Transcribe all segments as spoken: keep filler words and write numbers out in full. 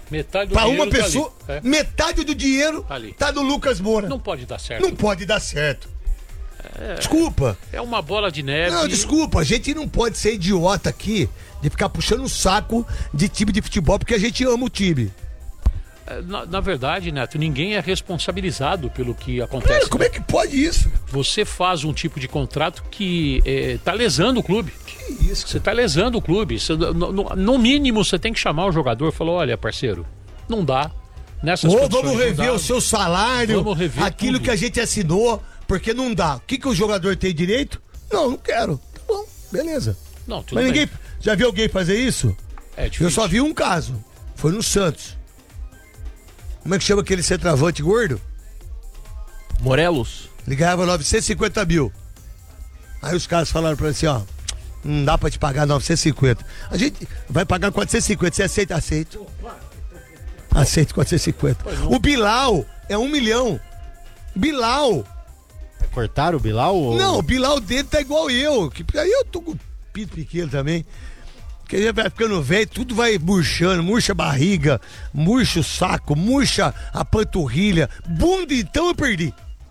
Metade do pra dinheiro uma pessoa, tá ali. É. metade do dinheiro Tá ali. tá no Lucas Moura. Não pode dar certo. Não pode dar certo. É, Desculpa. É uma bola de neve. Não, desculpa, a gente não pode ser idiota aqui de ficar puxando o saco de time de futebol porque a gente ama o time. Na, na verdade, Neto, ninguém é responsabilizado pelo que acontece. Cara, como é que pode isso? Você faz um tipo de contrato que é, tá lesando o clube. Que isso? Você tá lesando o clube. Você, no, no, no mínimo, você tem que chamar o jogador e falar, olha, parceiro, não dá. Nessas Ou condições, vamos rever não dá. o seu salário, Vamos rever aquilo tudo. que a gente assinou, porque não dá. O que, que o jogador tem direito? Não, não quero. Tá bom, beleza. Não, tudo Mas bem. ninguém. Já viu alguém fazer isso? É difícil. Eu só vi um caso. Foi no Santos. Como é que chama aquele centroavante gordo? Morelos? Ele ganhava novecentos e cinquenta mil. Aí os caras falaram pra ele assim, ó, não dá pra te pagar novecentos e cinquenta. A gente vai pagar quatrocentos e cinquenta, você aceita? Aceito. Aceito quatrocentos e cinquenta. O Bilal é um milhão. Bilal. Cortaram o Bilal? Ou... Não, o Bilal dele tá igual eu. Que, aí eu tô com o pito pequeno também. Porque ele vai ficando velho, tudo vai murchando, murcha a barriga, murcha o saco, murcha a panturrilha. Bunda, então eu perdi.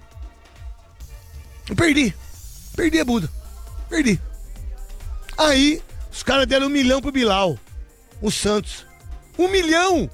Eu perdi. Perdi a bunda. Perdi. Aí, os caras deram um milhão pro Bilal. O Santos. Um milhão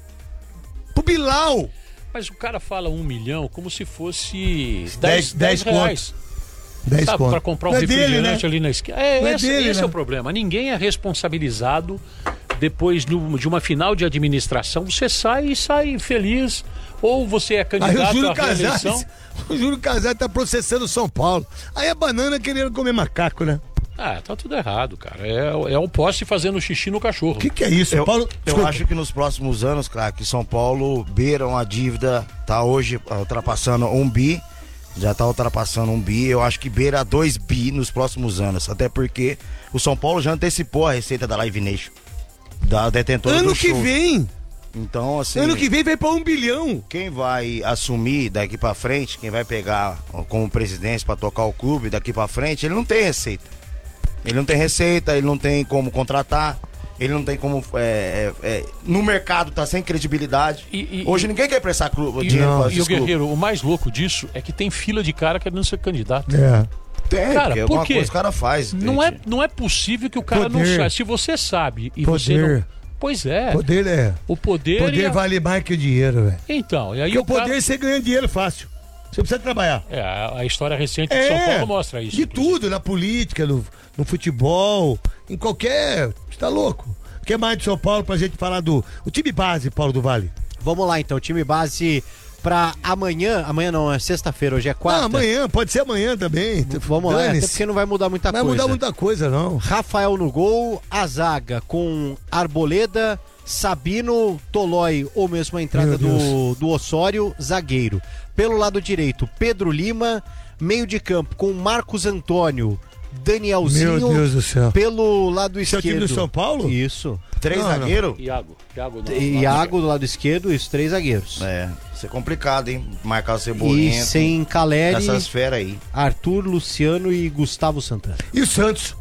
pro Bilal. Mas o cara fala um milhão como se fosse Dez- dez, dez dez reais. dez Sabe, conto. para comprar um Não é dele, refrigerante né? ali na esquina. É, Não é esse, dele, esse né? é o problema. Ninguém é responsabilizado depois do- de uma final de administração. Você sai e sai feliz. Ou você é Aí o candidato Júlio à reeleição. Casares, o Júlio Casares tá processando o São Paulo. Aí a banana querendo comer macaco, né? Ah, tá tudo errado, cara. É, é o poste fazendo xixi no cachorro. O que que é isso, Eu, Paulo? eu Desculpa. acho que nos próximos anos, cara, que São Paulo beira uma dívida, tá hoje ultrapassando um bi, já tá ultrapassando um bi, eu acho que beira dois bi nos próximos anos, até porque o São Paulo já antecipou a receita da Live Nation, da detentora Ano do que show. vem, Então, assim, ano que vem vai pra um bilhão. quem vai assumir daqui pra frente, quem vai pegar ó, como presidente pra tocar o clube daqui pra frente, ele não tem receita. Ele não tem receita, ele não tem como contratar, ele não tem como. É, é, é, no mercado tá sem credibilidade. E- e- Hoje e- ninguém quer prestar clu- E, dinheiro para e o esses clubes. Guerreiro, o mais louco disso é que tem fila de cara querendo ser candidato. É. Tem, Cara, porque por alguma quê? coisa o cara faz. Não é, gente. não é possível que o cara não Poder. saiba. Se você sabe e você Poder. não. Pois é. Poder é. O poder. Poder e a- vale mais que o dinheiro, velho. Então, e aí Porque o o cara- poder você ganha dinheiro fácil. Você precisa trabalhar. É, a, a história recente de É, São Paulo mostra isso. de inclusive. tudo, na política, no, no futebol, em qualquer. Você tá louco? O que mais de São Paulo pra gente falar do. O time base, Paulo do Vale? Vamos lá então, time base pra amanhã. Amanhã não, é sexta-feira, hoje é quarta. Ah, amanhã, pode ser amanhã também. Vamos lá, até Dane-se. porque não vai mudar muita Não vai coisa. mudar muita coisa, não. Rafael no gol, a zaga com Arboleda, Sabino, Tolói ou mesmo a entrada Meu do, do Osório, zagueiro. Pelo lado direito, Pedro Lima, meio de campo com Marcos Antônio, Danielzinho. Meu Deus do céu. Pelo lado Esse é o esquerdo. time do São Paulo? Isso. Três Não, não. zagueiros? Iago. Iago, não, E Iago do lado esquerdo, isso, três zagueiros. É, isso é complicado, hein? Marcar o E Cebolinha. sem Caleri, Essas feras aí. Arthur, Luciano e Gustavo Santana. E o Santos?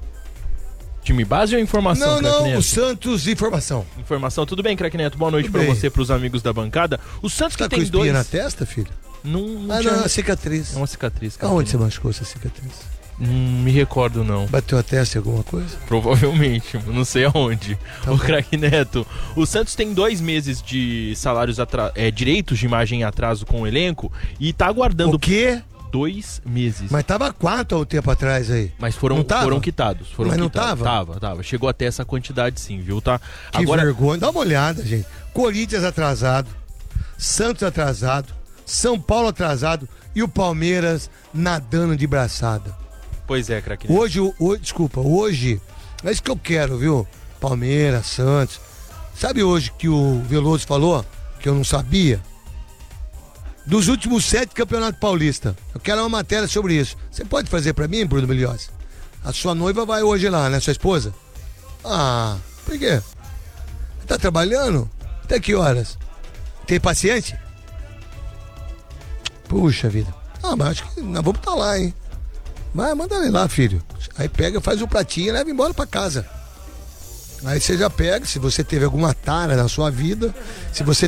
Time base ou informação, Não, Craque não, Neto? o Santos, informação. Informação, tudo bem, Craque Neto? Boa noite Tudo pra bem. você, pros amigos da bancada. O Santos que Tá com tem espinha dois... na testa, filho? Não, não Ah, tinha... não, a cicatriz. É uma cicatriz, Craque Aonde você Neto. machucou essa cicatriz? Não me recordo, não. Bateu a testa em alguma coisa? Provavelmente, não sei aonde. Tá o bom. Craque Neto. O Santos tem dois meses de salários atra... é, direitos de imagem em atraso com o elenco e tá aguardando O quê? dois meses. Mas tava quatro há um tempo atrás aí. Mas foram, Não tava? foram quitados. Foram Mas não quitados. tava? Tava, tava. Chegou até essa quantidade sim, viu? Tá? Que Agora, vergonha. Dá uma olhada, gente. Corinthians atrasado, Santos atrasado, São Paulo atrasado e o Palmeiras nadando de braçada. pois é, Craque Neto. Hoje, o- hoje, desculpa, hoje, é isso que eu quero, viu? Palmeiras, Santos. Sabe hoje que o Veloso falou, que eu não sabia? Dos últimos sete campeonatos paulistas. Eu quero uma matéria sobre isso. Você pode fazer pra mim, Bruno Milhões? A sua noiva vai hoje lá, né? Sua esposa? Ah, por quê? Tá trabalhando? Até que horas? Tem paciente? Puxa vida. Ah, mas acho que nós vamos estar lá, hein? Vai, manda ele lá, filho. Aí pega, faz um pratinho e leva embora pra casa. Aí você já pega, se você teve alguma tara na sua vida, se você